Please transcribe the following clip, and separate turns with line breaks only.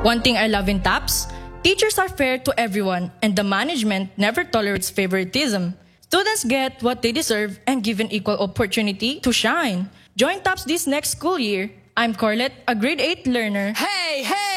One thing I love in TAPS, teachers are fair to everyone and the management never tolerates favoritism. Students get what they deserve and given equal opportunity to shine. Join TAPS this next school year. I'm Corlette, a grade 8 learner.
Hey, hey!